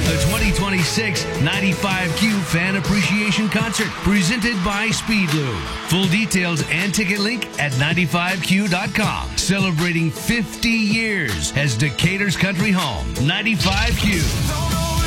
the 2026 95Q Fan Appreciation Concert presented by Speedlube. Full details and ticket link at 95Q.com. Celebrating 50 years as Decatur's country home. 95Q.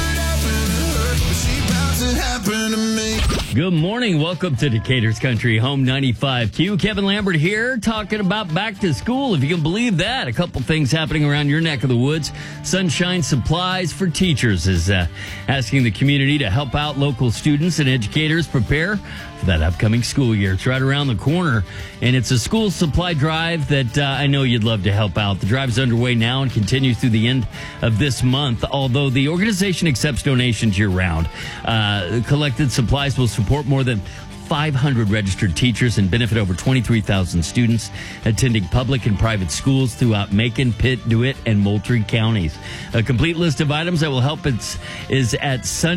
Good morning. Welcome to Decatur's Country Home 95Q. Kevin Lambert here talking about back to school. If you can believe that, a couple things happening around your neck of the woods. Sunshine Supplies for Teachers is asking the community to help out local students and educators prepare for that upcoming school year. It's right around the corner, and it's a school supply drive that I know you'd love to help out. The drive is underway now and continues through the end of this month, although the organization accepts donations year-round. Collected supplies will support more than 500 registered teachers and benefit over 23,000 students attending public and private schools throughout Macon, Pitt, DeWitt, and Moultrie counties. A complete list of items that will help is at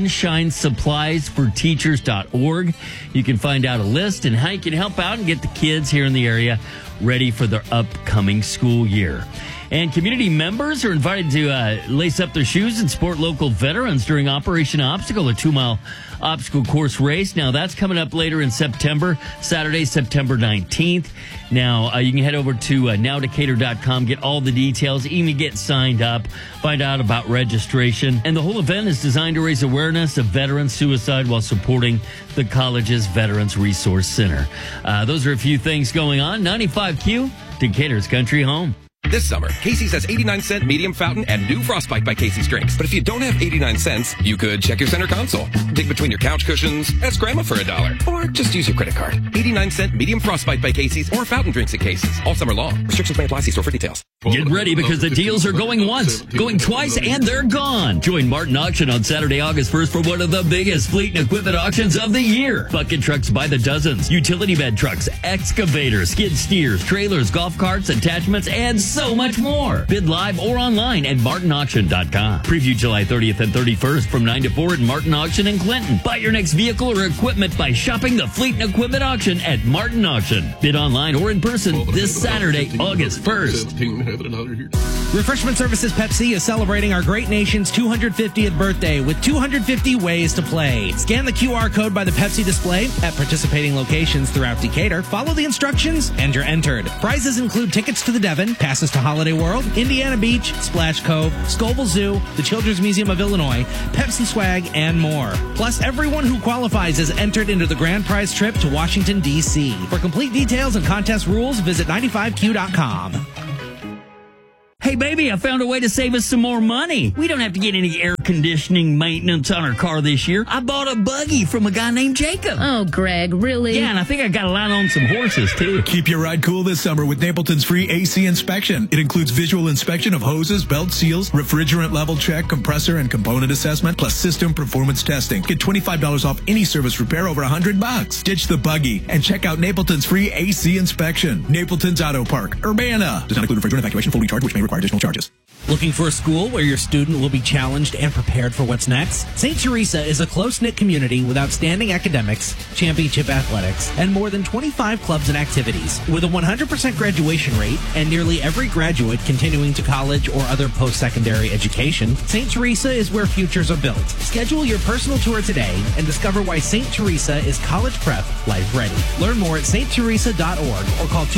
sunshinesuppliesforteachers.org. You can find out a list and how you can help out and get the kids here in the area ready for their upcoming school year. And community members are invited to lace up their shoes and support local veterans during Operation Obstacle, a 2-mile obstacle course race. Now, that's coming up later in September, Saturday, September 19th. Now, you can head over to nowdecatur.com, get all the details, even get signed up, find out about registration. And the whole event is designed to raise awareness of veteran suicide while supporting the college's Veterans Resource Center. Those are a few things going on. 95Q, Decatur's Country Home. This summer, Casey's has 89-cent medium fountain and new Frostbite by Casey's drinks. But if you don't have 89 cents, you could check your center console, dig between your couch cushions, ask Grandma for $1, or just use your credit card. 89-cent medium Frostbite by Casey's or fountain drinks at Casey's. All summer long. Restrictions may apply. See store for details. Get ready because the deals are going once, going twice, and they're gone. Join Martin Auction on Saturday, August 1st for one of the biggest fleet and equipment auctions of the year. Bucket trucks by the dozens, utility bed trucks, excavators, skid steers, trailers, golf carts, attachments, and so much more. Bid live or online at martinauction.com. Preview July 30th and 31st from 9 to 4 at Martin Auction in Clinton. Buy your next vehicle or equipment by shopping the Fleet and Equipment Auction at Martin Auction. Bid online or in person this Saturday, August 1st. Refreshment Services Pepsi is celebrating our great nation's 250th birthday with 250 ways to play. Scan the QR code by the Pepsi display at participating locations throughout Decatur, follow the instructions, and you're entered. Prizes include tickets to the Devon, passes to Holiday World, Indiana Beach, Splash Cove, Scoville Zoo, the Children's Museum of Illinois, Pepsi swag, and more. Plus, everyone who qualifies is entered into the grand prize trip to Washington, D.C. For complete details and contest rules, visit 95Q.com. Hey, baby, I found a way to save us some more money. We don't have to get any air conditioning maintenance on our car this year. I bought a buggy from a guy named Jacob. Oh, Greg, really? Yeah, and I think I got a line on some horses, too. Keep your ride cool this summer with Napleton's free AC inspection. It includes visual inspection of hoses, belt seals, refrigerant level check, compressor and component assessment, plus system performance testing. Get $25 off any service repair over $100. Ditch the buggy and check out Napleton's free AC inspection. Napleton's Auto Park, Urbana. Does not include refrigerant evacuation, full recharge, which may require additional charges. Looking for a school where your student will be challenged and prepared for what's next? St. Teresa is a close-knit community with outstanding academics, championship athletics, and more than 25 clubs and activities. With a 100% graduation rate and nearly every graduate continuing to college or other post-secondary education, St. Teresa is where futures are built. Schedule your personal tour today and discover why St. Teresa is college prep life ready. Learn more at stteresa.org or call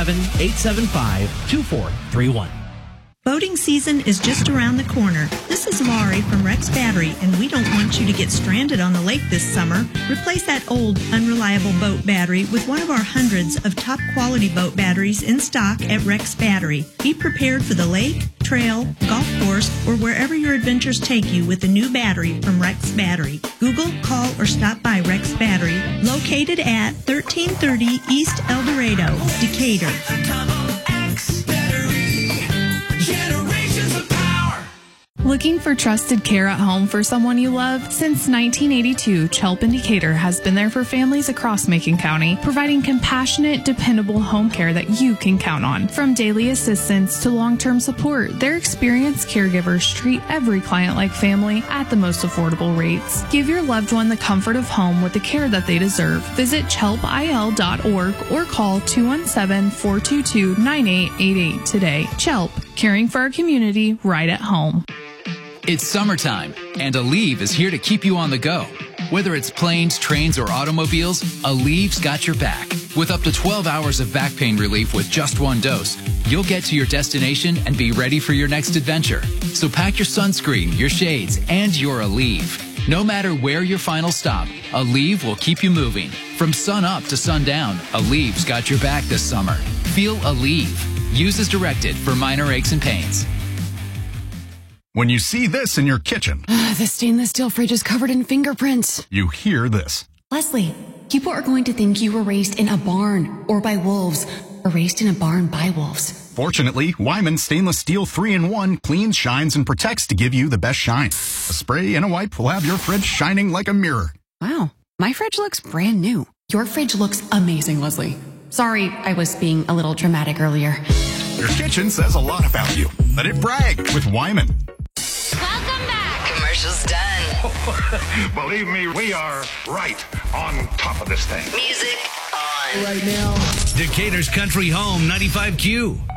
217-875-2431. Boating season is just around the corner. This is Laurie from Rex Battery, and we don't want you to get stranded on the lake this summer. Replace that old, unreliable boat battery with one of our hundreds of top-quality boat batteries in stock at Rex Battery. Be prepared for the lake, trail, golf course, or wherever your adventures take you with a new battery from Rex Battery. Google, call, or stop by Rex Battery, located at 1330 East El Dorado, Decatur. Looking for trusted care at home for someone you love? Since 1982, Chelp in Decatur has been there for families across Macon County, providing compassionate, dependable home care that you can count on. From daily assistance to long-term support, their experienced caregivers treat every client like family at the most affordable rates. Give your loved one the comfort of home with the care that they deserve. Visit chelpil.org or call 217-422-9888 today. Chelp, caring for our community right at home. It's summertime, and Aleve is here to keep you on the go. Whether it's planes, trains, or automobiles, Aleve's got your back. With up to 12 hours of back pain relief with just one dose, you'll get to your destination and be ready for your next adventure. So pack your sunscreen, your shades, and your Aleve. No matter where your final stop, Aleve will keep you moving. From sun up to sundown, Aleve's got your back this summer. Feel Aleve. Use as directed for minor aches and pains. When you see this in your kitchen, the stainless steel fridge is covered in fingerprints. You hear this. Leslie, people are going to think you were raised in a barn or by wolves or raised in a barn by wolves. Fortunately, Wyman Stainless Steel 3-in-1 cleans, shines, and protects to give you the best shine. A spray and a wipe will have your fridge shining like a mirror. Wow, my fridge looks brand new. Your fridge looks amazing, Leslie. Sorry, I was being a little dramatic earlier. Your kitchen says a lot about you. Let it brag with Wyman. Welcome back. Commercial's done. Believe me, we are right on top of this thing. Music on. Right now. Decatur's Country Home 95Q.